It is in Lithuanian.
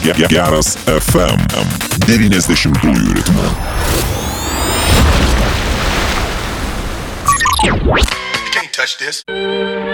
Geras FM 90-ųjų ritmu. You can't touch this.